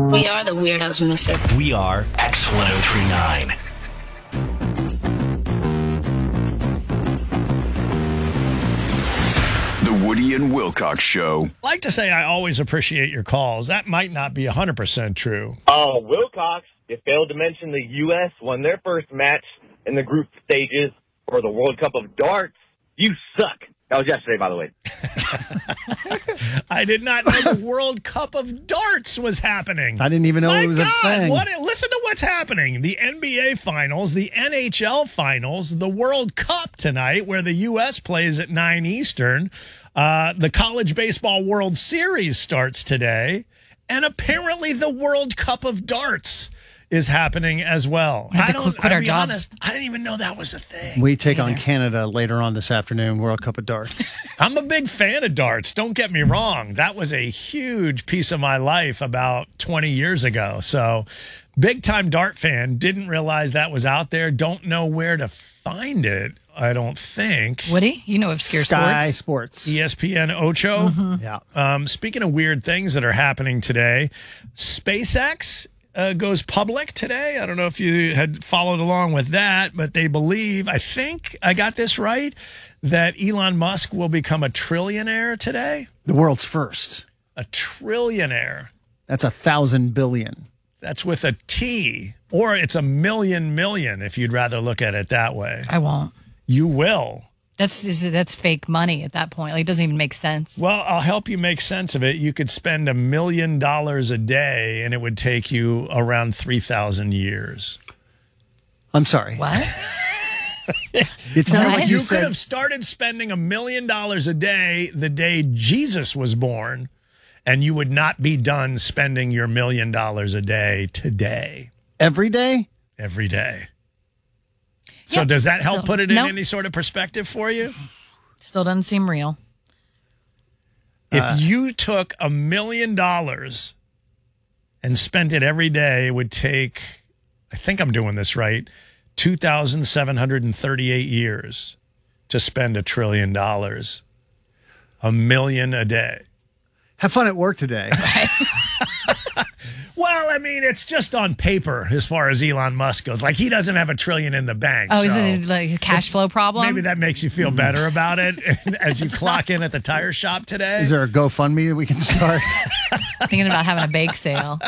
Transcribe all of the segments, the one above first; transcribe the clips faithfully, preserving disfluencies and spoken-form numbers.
We are the weirdos, mister. We are X ten thirty-nine. The Woody and Wilcox Show. I like to say I always appreciate your calls. That might not be one hundred percent true. Oh, Wilcox, you failed to mention the U S won their first match in the group stages for the World Cup of Darts. You suck. That was yesterday, by the way. I did not know the World Cup of Darts was happening. I didn't even know My it was God, a thing. What, listen to what's happening. The N B A Finals, the N H L Finals, the World Cup tonight, where the U S plays at nine Eastern. Uh, the College Baseball World Series starts today. And apparently the World Cup of Darts is happening as well. We have I to don't, quit our I'll be jobs. honest, I didn't even know that was a thing. We take on Canada later on this afternoon, World Cup of Darts. I'm a big fan of darts. Don't get me wrong. That was a huge piece of my life about twenty years ago. So, big time dart fan. Didn't realize that was out there. Don't know where to find it, I don't think. Woody, you know obscure Sky sports. Sports. E S P N Ocho. Mm-hmm. Yeah. Um, speaking of weird things that are happening today, SpaceX uh, goes public today. I don't know if you had followed along with that, but they believe, I think I got this right, that Elon Musk will become a trillionaire today. The world's first. A trillionaire. That's a thousand billion. That's with a T, or it's a million million if you'd rather look at it that way. I won't. You will. That's is- that's fake money at that point. Like, it doesn't even make sense. Well, I'll help you make sense of it. You could spend a million dollars a day, and it would take you around three thousand years. I'm sorry. What? It sounded What? like You, you, could said have started spending a million dollars a day the day Jesus was born, and you would not be done spending your million dollars a day today, every day. every day. So Yeah. does that help So, put it in no. any sort of perspective for you? Still doesn't seem real. If Uh, you took a million dollars and spent it every day, it would take, I think I'm doing this right, two thousand seven hundred thirty-eight years to spend a trillion dollars. A million a day. Have fun at work today. Well, I mean, it's just on paper as far as Elon Musk goes. Like, he doesn't have a trillion in the bank. Oh, is so it like a cash flow problem? maybe that makes you feel better about it as you clock in at the tire shop today. Is there a GoFundMe that we can start? Thinking about having a bake sale.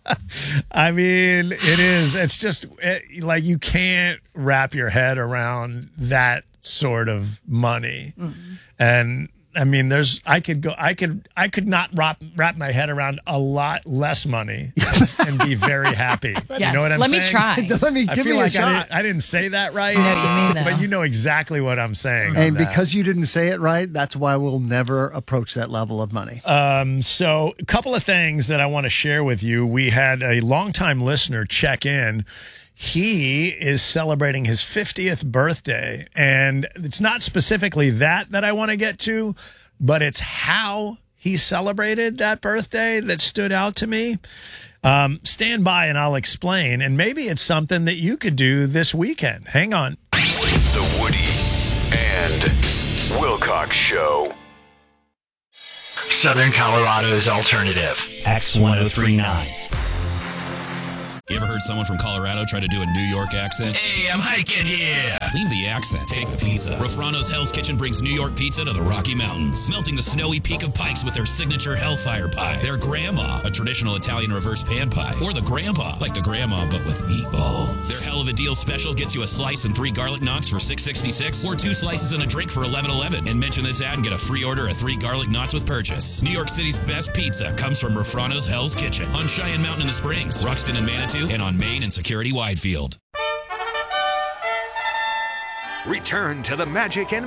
I mean, it is. It's just it, like you can't wrap your head around that sort of money. Mm-hmm. And I mean, there's I could go I could I could not wrap wrap my head around a lot less money and be very happy. Yes. You know what I'm Let saying? me try. Let me I give feel me a like I shot. didn't, I didn't say that right. I know what you mean, though. But you know exactly what I'm saying. on And that. because you didn't say it right, that's why we'll never approach that level of money. Um, so a couple of things that I want to share with you. We had a longtime listener check in. He is celebrating his fiftieth birthday, and it's not specifically that that I want to get to, but it's how he celebrated that birthday that stood out to me. Um, stand by and I'll explain, and maybe it's something that you could do this weekend. Hang on. The Woody and Wilcox Show. Southern Colorado's alternative. X ten thirty-nine. You ever heard someone from Colorado try to do a New York accent? Hey, I'm hiking here. Leave the accent. Take the pizza. Rafrano's Hell's Kitchen brings New York pizza to the Rocky Mountains, melting the snowy peak of Pikes with their signature Hellfire Pie, their Grandma, a traditional Italian reverse pan pie, or the Grandpa, like the Grandma but with meatballs. Their Hell of a Deal special gets you a slice and three garlic knots for six sixty-six, or two slices and a drink for eleven eleven. And mention this ad and get a free order of three garlic knots with purchase. New York City's best pizza comes from Rafrano's Hell's Kitchen on Cheyenne Mountain in the Springs, Ruxton and Manitou, and on Main and Security Widefield. Return to the magic and